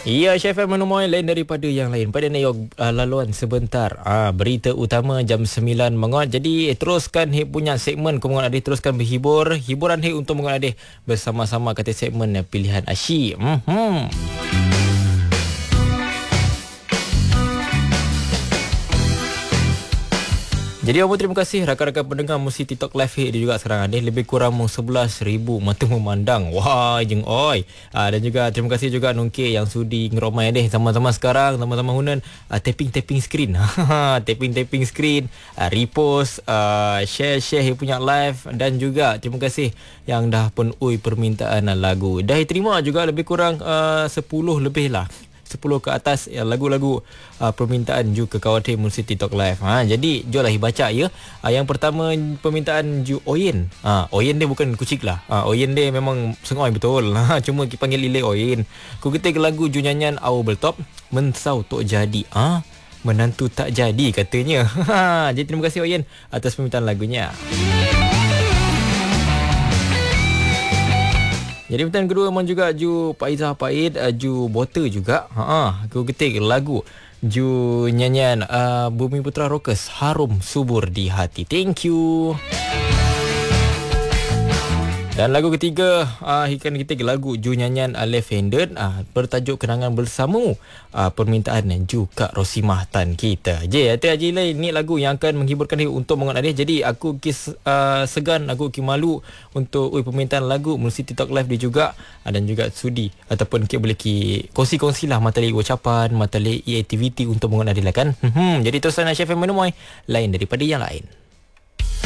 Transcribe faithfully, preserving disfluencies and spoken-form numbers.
Ya, Chef M menemui lain daripada yang lain. Pada Nayok uh, laluan sebentar. Ah, berita utama jam sembilan menguat. Jadi teruskan hip punya segmen Kemungan Adih, teruskan berhibur. Hiburan hip untuk Kemungan Adih bersama-sama kata segmen pilihan Asyik. Hmm. Jadi Amu, terima kasih rakan-rakan pendengar Musi TikTok Live hit dia juga sekarang ada lebih kurang sebelas ribu mata memandang. Wah, jeng oi. Ah, dan juga terima kasih juga Nongke yang sudi ngeromai deh sama-sama sekarang, sama-sama hunan uh, tapping-tapping screen. Tapping-tapping screen, uh, repost, uh, share-share dia punya live, dan juga terima kasih yang dah pun ui permintaan lagu. Dah terima juga lebih kurang uh, sepuluh lebih lah. sepuluh ke atas ya, lagu-lagu uh, permintaan Ju ke kawatir Musi TikTok Live. Ha, jadi jomlah baca ya. Uh, yang pertama permintaan Ju Oyen. Ha, Oyen dia bukan kucing lah. Ha, Oyen dia memang sengoi betul. Ha, cuma kita panggil Lile Oyen. Ku ketik lagu Ju nyanyian Au Beltop Mensau Tok Jadi. Ah, ha, menantu tak jadi katanya. Ha, jadi terima kasih Oyen atas permintaan lagunya. Jadi pertanyaan kedua memang juga Ju Faizah Faid, uh, Ju Bota juga. Ha, aku ketik lagu Ju nyanyian uh, Bumi Putra Rockers Harum Subur di Hati. Thank you. Dan lagu ketiga, uh, ikan kita lagu Ju nyanyian Left Handed, uh, bertajuk Kenangan Bersamamu, uh, permintaan Ju Kak Rosimah Tan kita. Je, hati haji lain ni lagu yang akan menghiburkan dia untuk mengenal dia. Jadi aku kis uh, segan, aku kis malu untuk ui, permintaan lagu Musi TikTok Live dia juga, uh, dan juga sudi ataupun kita boleh ki kongsi-kongsi lah materi ucapan, materi aktiviti untuk mengenal dia lah kan. Hmm, jadi terus sana Chef menemui lain daripada yang lain.